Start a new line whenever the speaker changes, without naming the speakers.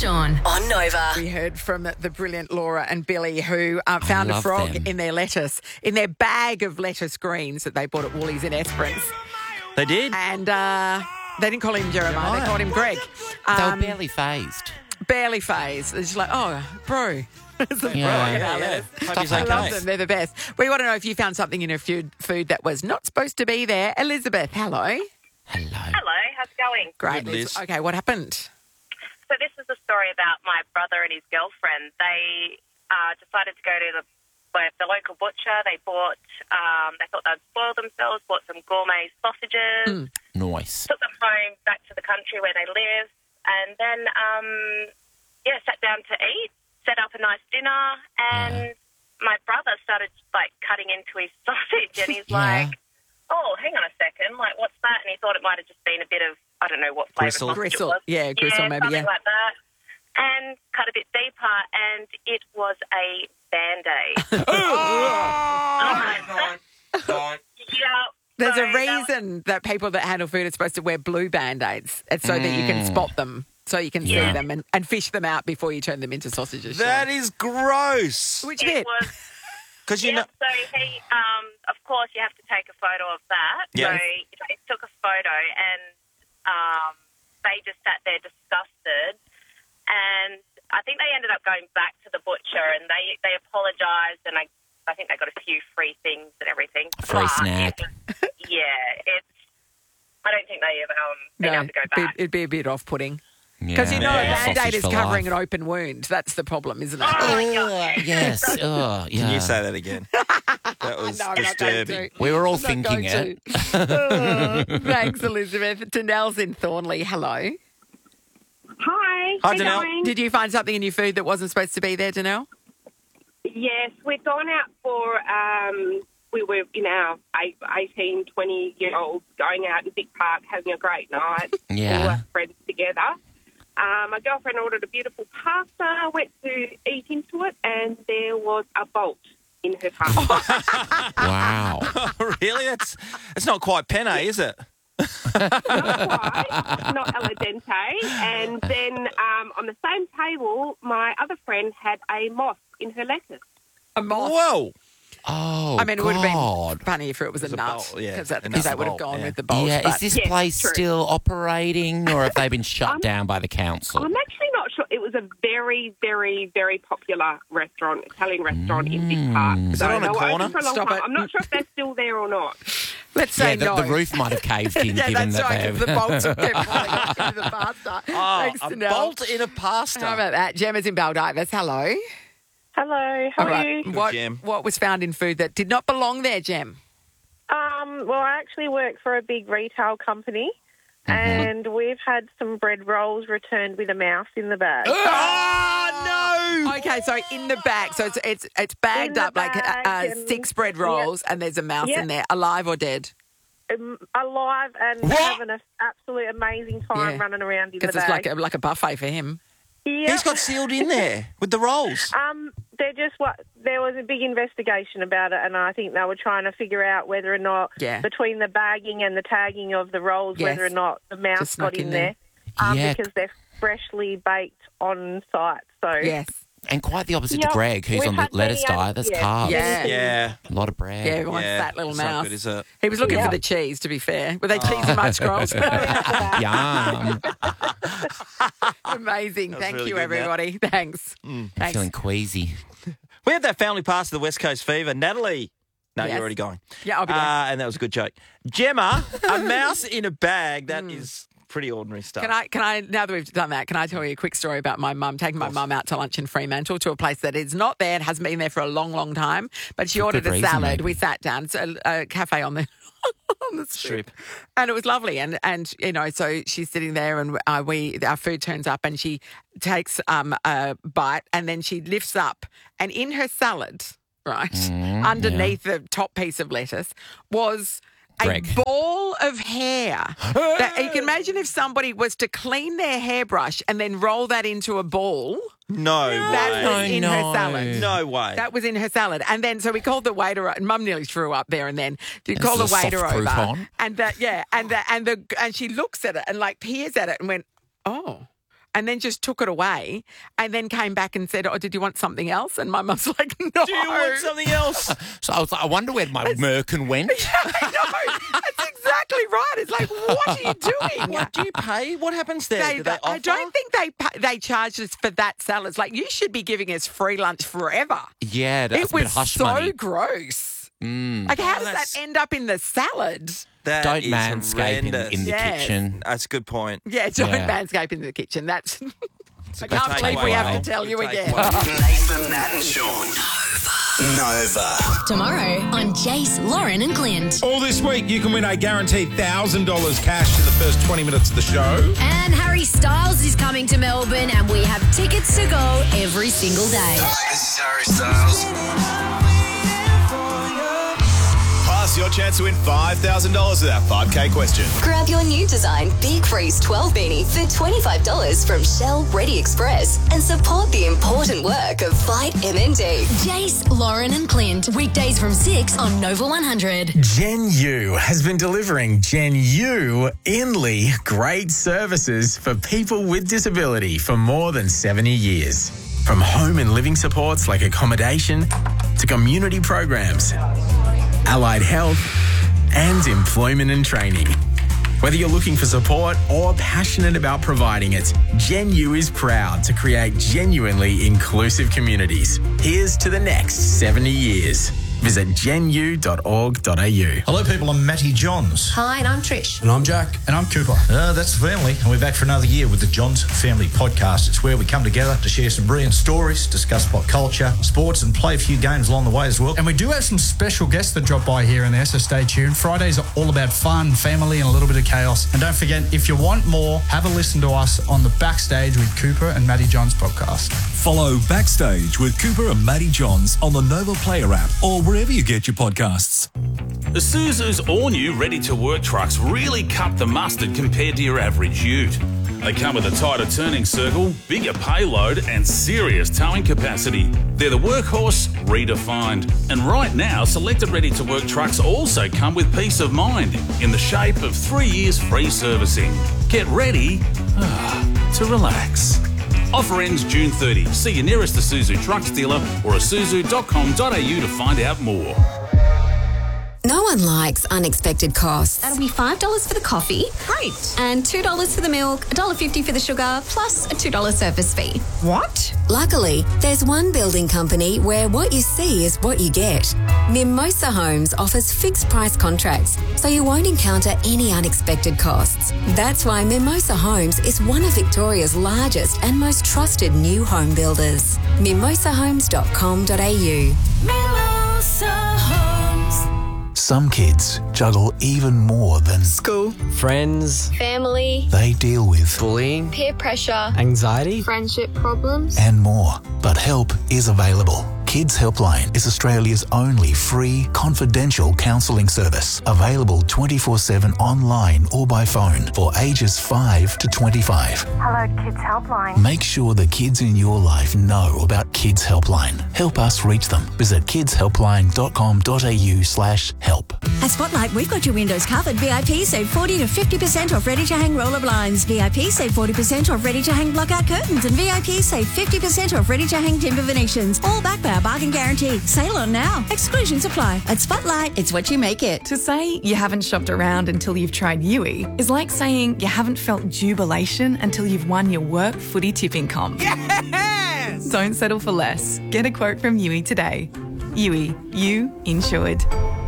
Sean on Nova.
We heard from the brilliant Laura and Billy who found a
love
frog
them.
in their lettuce, in their bag of lettuce greens that they bought at Woolies in Esperance.
They did?
And they didn't call him Jeremiah, they called him Greg.
They were barely phased.
Barely phased. It's just like, oh, bro. It's a
Yeah.
frog in
Yeah,
our
yeah.
lettuce.
Hope he's
I love
okay.
them. They're the best. We want to know if you found something in your food that was not supposed to be there. Elizabeth, hello.
Hello.
Hello, how's it going?
Great,
Good, Liz.
Okay, what happened?
So this is a story about my brother and his girlfriend. They decided to go to the local butcher. They bought, they thought they'd spoil themselves, bought some gourmet sausages,
Nice.
took them home back to the country where they live, and then, sat down to eat, set up a nice dinner, and my brother started, cutting into his sausage, and he's
Yeah.
like, oh, hang on a second, what's that? And he thought it might have just been a bit of, I don't know what flavour
Gristle.
sausage
Gristle.
it was.
Yeah, gristle maybe,
something
yeah.
like that. And cut a bit deeper, and it was a Band-Aid. Yeah.
There's
so
a
that was-
reason that people that handle food are supposed to wear blue Band-Aids. It's so that you can spot them, so you can see
Yeah.
them and fish them out before you turn them into sausages.
That is gross.
Which
It
bit?
was,
Because you know.
so he, of course, you have to take a photo of that.
Yeah.
So he took a photo, and they just sat there disgusted. And I think they ended up going back to the butcher, and they apologised, and I think they got a few free things and everything.
Free
But
snack.
I don't think they ever been able to go back.
It'd be a bit off-putting.
Yeah.
Because you know a Band-Aid
Sausage
is
for
covering
life.
an open wound. That's the problem, isn't it?
Oh, my God.
Yes. Oh, yeah.
Can you say that again? That was
No, I'm not going
disturbing.
to.
We were all
I'm not
thinking
going
it.
to. Oh, thanks, Elizabeth. Danelle's in Thornley. Hello.
Hi.
Hi,
how
Danelle.
going?
Did you find something in your food that wasn't supposed to be there, Danelle?
Yes, we'd gone out for, we were in our 18, 20-year-olds going out in Vic Park having a great night.
Yeah.
All our friends together. My girlfriend ordered a beautiful pasta, went to eat into it, and there was a bolt in her pasta.
Wow.
Really? It's not quite penne, is it?
Not quite, not al dente. And then on the same table, my other friend had a moth in her lettuce.
A moth.
Whoa.
Oh,
I mean, it would have been
God.
funny if it was a
a
nut,
bolt, yeah.
because
And it's
they
a
would have
bolt,
gone
yeah.
with the bolt.
Yeah, is
but-
this
Yes,
place
true.
still operating, or have they been shut down by the council?
I'm actually not sure. It was a very, very, very popular restaurant, Italian restaurant in Vic Park.
Is that on
they
a
were
corner?
open for a long
Stop
time.
it.
I'm not sure if they're still there or not.
Let's say
Yeah,
no.
the roof might have caved in,
Yeah,
given
that's
that
right,
they've...
'cause the bolts have kept falling into the pasta.
Oh,
Thanks,
a
Danelle.
bolt in a pasta.
How about that? Gemma's in Baldivis. Hello.
Hello, how
All right.
Gem.
What was found in food that did not belong there, Gem?
Well, I actually work for a big retail company, and we've had some bread rolls returned with a mouse in the bag.
Oh, no.
Okay, so in the bag, so it's bagged
In the
up like
bag and-
6 bread rolls, and there's a mouse
Yep.
in there, alive or dead?
Alive and
What?
having an absolute amazing time
Yeah.
running around in the
Because it's
bag.
like a buffet for him.
Yeah.
He's got sealed in there with the rolls.
There was a big investigation about it, and I think they were trying to figure out whether or not
Yeah.
between the bagging and the tagging of the rolls,
Yes.
whether or not the mouse
Just
got
snuck in
in
there.
there,
Yeah.
because they're freshly baked on site. So
Yes.
And quite the opposite to
Yep.
Greg, who's
We've
on the
had
lettuce
many
diet. That's
yeah.
carbs.
Yeah.
Yeah.
A lot of bread.
Yeah, everyone's
Yeah.
that little
It's
mouse.
not good, is it?
He was looking
Yeah.
for the cheese, to be fair. Were they cheesy much, Scrolls?
Yum.
Amazing.
was
Thank
really
you,
good,
everybody. Thanks.
I'm
Thanks.
feeling queasy.
We had that family pass to the West Coast Fever. Natalie. No,
Yes.
you're already going.
Yeah, I'll be there.
And that was a good joke. Gemma, a mouse in a bag. That is pretty ordinary stuff.
Can I, now that we've done that, can I tell you a quick story about my mum, taking my mum out to lunch in Fremantle to a place that is not there and hasn't been there for a long, long time, but she
For
ordered
good
a
reason,
salad.
maybe.
We sat down, it's a cafe on the on the strip.
Strip.
And it was lovely. And you know, so she's sitting there and our food turns up and she takes a bite and then she lifts up and in her salad, right, underneath the top piece of lettuce was
Greg.
a ball of hair. That, you can imagine if somebody was to clean their hairbrush and then roll that into a ball.
No
That
way.
was in her salad.
No way.
That was in her salad. And then, so we called the waiter, and Mum nearly threw up there and then. We called the
This is a
waiter
soft
over.
crouton.
And that, yeah, and she looks at it and like peers at it and went, oh. and then just took it away and then came back and said, "Oh, did you want something else?" And my mum's like, "No."
Do you want something else?
So I was like, I wonder where my merkin went.
I know. That's exactly right. It's like, what are you doing?
What do you pay? What happens there? Do they offer?
I don't think they charge us for that salad. It's like, you should be giving us free lunch forever.
Yeah, that's
It
a bit
was
hush
so
money.
gross. Like, how does that end up in the salad?
That
Don't
is
manscape
horrendous.
in the
Yes.
kitchen.
That's a good point.
Yeah, don't
Yeah.
manscape in the kitchen. That's. I
good
can't believe we have
takeaway.
to tell you
Good
again.
takeaway.
Nathan, Nat and Sean. Nova.
Tomorrow on Jace, Lauren and Clint.
All this week, you can win a guaranteed $1,000 cash in the first 20 minutes of the show.
And Harry Styles is coming to Melbourne and we have tickets to go every single day.
This is Harry Styles.
Pass your chance to win $5,000 with our 5K question.
Grab your new design Big Freeze 12 beanie for $25 from Shell Ready Express and support the important work of Fight MND.
Jace, Lauren and Clint. Weekdays from 6 on Nova 100.
Gen U has been delivering Gen U Inly great services for people with disability for more than 70 years. From home and living supports like accommodation to community programs, allied health and employment and training. Whether you're looking for support or passionate about providing it, Gen U is proud to create genuinely inclusive communities. Here's to the next 70 years. Visit genu.org.au.
Hello, people. I'm Matty Johns.
Hi, and I'm Trish.
And I'm Jack. And I'm Cooper. That's the family. And we're back for another year with the Johns Family Podcast. It's where we come together to share some brilliant stories, discuss pop culture, sports, and play a few games along the way as well.
And we do have some special guests that drop by here and there, so stay tuned. Fridays are all about fun, family, and a little bit of chaos. And don't forget, if you want more, have a listen to us on the Backstage with Cooper and Matty Johns podcast.
Follow Backstage with Cooper and Matty Johns on the Nova Player app or wherever you get your podcasts.
Isuzu's all-new ready-to-work trucks really cut the mustard compared to your average ute. They come with a tighter turning circle, bigger payload and serious towing capacity. They're the workhorse redefined. And right now, selected ready-to-work trucks also come with peace of mind in the shape of 3 years free servicing. Get ready to relax. Offer ends June 30. See your nearest Isuzu trucks dealer or isuzu.com.au to find out more.
No one likes unexpected costs.
That'll be $5 for the coffee. Great. And $2 for the milk, $1.50 for the sugar, plus a $2 service fee.
What? Luckily, there's one building company where what you see is what you get. Mimosa Homes offers fixed price contracts, so you won't encounter any unexpected costs. That's why Mimosa Homes is one of Victoria's largest and most trusted new home builders. mimosahomes.com.au.
Mimosa Homes.
Some kids juggle even more than
school, friends,
family.
They deal with
bullying,
peer pressure,
anxiety,
friendship problems,
and more. But help is available. Kids Helpline is Australia's only free, confidential counselling service, available 24/7 online or by phone for ages 5 to 25.
Hello, Kids Helpline.
Make sure the kids in your life know about Kids Helpline. Help us reach them. Visit kidshelpline.com.au/help.
At Spotlight, we've got your windows covered. VIP save 40 to 50% off ready-to-hang roller blinds. VIP save 40% off ready-to-hang block-out curtains. And VIP save 50% off ready-to-hang timber Venetians. All backed by our bargain guarantee. Sale on now. Exclusions apply. At Spotlight, it's what you make it.
To say you haven't shopped around until you've tried Yui is like saying you haven't felt jubilation until you've won your work footy tipping comp. Yes! Don't settle for less. Get a quote from Yui today. Yui, you insured.